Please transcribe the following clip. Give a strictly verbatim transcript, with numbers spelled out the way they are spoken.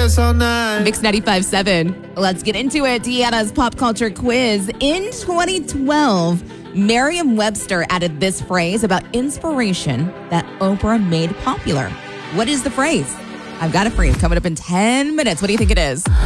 dance all night. Mix ninety-five point seven. Let's get into it. Deanna's pop culture quiz. In twenty twelve, Merriam-Webster added this phrase about inspiration that Oprah made popular. What is the phrase? I've got it for you. Coming up in ten minutes. What do you think it is?